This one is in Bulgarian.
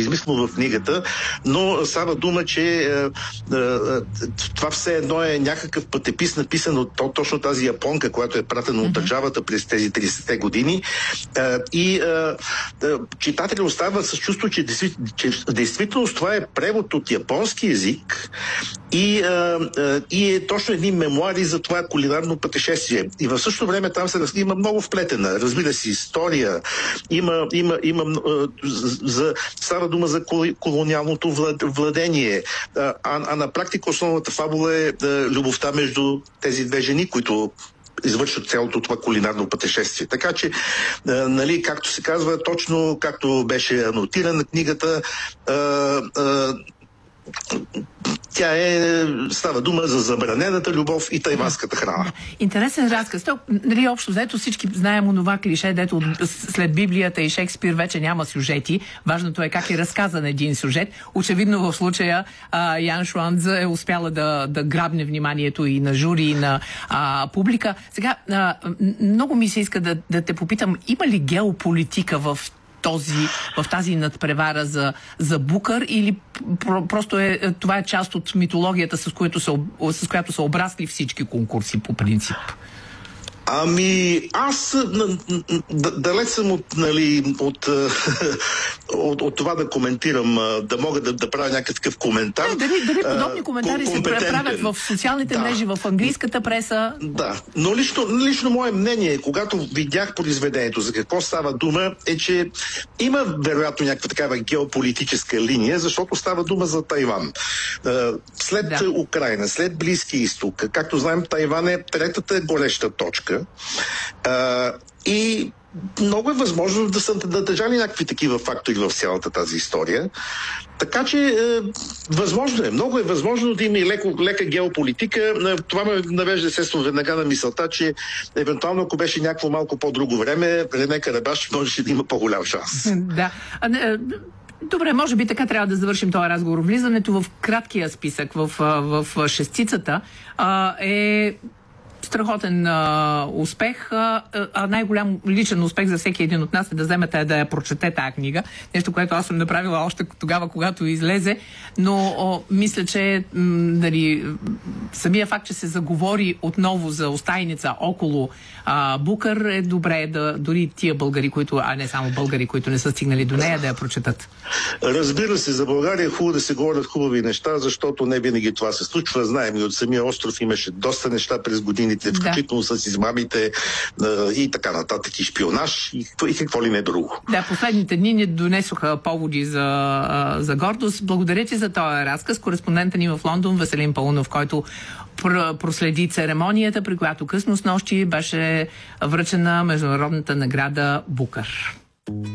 измислено в книгата, но става дума, че това все едно е някакъв пътепис, написан от точно тази японка, която е пратена от държавата през тези 30-те години. И читателят остава с чувство, че действително това е превод от японски език и е точно едни мемуари за това кулинарно пътешествие. И в същото време там има много вплетена, разбира се, история, става дума за колониалното владение, а на практика основната фабула е любовта между тези две жени, които извършват цялото това кулинарно пътешествие. Така че, нали, както се казва, точно както беше анотирана книгата, става дума за забранената любов и тайванската храна. Интересен разказ. Нали, общо взето всички знаем онова клише, дето след Библията и Шекспир вече няма сюжети. Важното е как е разказан един сюжет. Очевидно в случая Ян Шуанзе е успяла да грабне вниманието и на жури, и на публика. Сега, много ми се иска да те попитам, има ли геополитика в тази надпревара за Букър, или просто това е част от митологията, с която са обрасли всички конкурси по принцип? Ами, аз далеч съм от това да коментирам, да мога да правя някакъв коментар. Дали подобни коментари се правят в социалните мрежи, в английската преса? Да, но лично мое мнение, когато видях произведението за какво става дума, е, че има вероятно някаква такава геополитическа линия, защото става дума за Тайван. След Украйна, след Близки изток, както знаем, Тайван е третата гореща точка. И много е възможно да са държали някакви такива фактори в цялата тази история. Така че възможно е, много е възможно да има и лека геополитика. Това ме навежда естествено веднага на мисълта, че евентуално ако беше някакво малко по-друго време, Рене Карабаш можеше да има по-голям шанс. Да. Добре, може би така трябва да завършим този разговор. Влизането в краткия списък, в шестицата е страхотен успех, най-голям личен успех за всеки един от нас е да вземете да я прочете тази книга. Нещо, което аз съм направила още тогава, когато излезе, но мисля, че самия факт, че се заговори отново за остайница около Букър, е добре дори тия българи, а не само българи, които не са стигнали до нея, да я прочетат. Разбира се, за България е хубаво да се говорят хубави неща, защото не винаги това се случва. Знаем, и от самия остров имаше доста неща през годините, включително с измамите и така нататък, и шпионаж, и какво ли не друго. Да, последните дни ни донесоха поводи за гордост. Благодаря ти за този разказ. Кореспондента ни в Лондон, Веселин Паунов, който проследи церемонията, при която късно снощи беше връчена международната награда Букър.